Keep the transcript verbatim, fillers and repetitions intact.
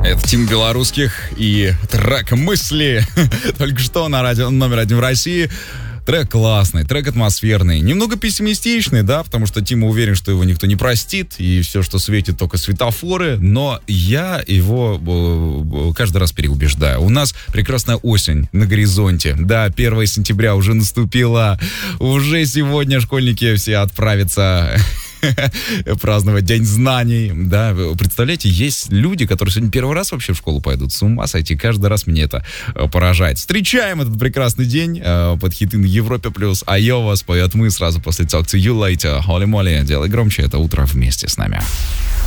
Это Тим Белорусских и трек «Мысли». Только что на радио номер один в России. Трек классный, трек атмосферный, немного пессимистичный, да, потому что Тима уверен, что его никто не простит, и все, что светит, только светофоры, но я его каждый раз переубеждаю. У нас прекрасная осень на горизонте, да, первое сентября уже наступило, уже сегодня школьники все отправятся праздновать День знаний, да, представляете, есть люди, которые сегодня первый раз вообще в школу пойдут, с ума сойти, каждый раз мне это поражает. Встречаем этот прекрасный день под хиты на Европе+, плюс Айова споет «Мы» сразу после Talk to You Later, Holy Moly, делай громче это утро вместе с нами.